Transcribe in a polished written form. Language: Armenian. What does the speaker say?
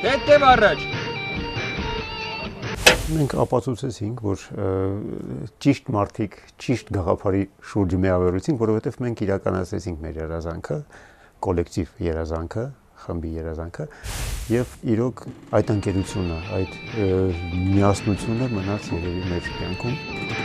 Հետև առաջ։ Մենք ապացուցեցինք, որ ճիշտ մարդիկ, ճիշտ գաղափարի շուրջ միավորվեցինք, որովհետև մենք իրականացրեցինք մեր երազանքը, կոլեկտիվ երազանքը, խմբի երազանքը, եւ իրոք այդ անկերությունը, այդ միասնությունը մնաց երևի մեր կյանքում։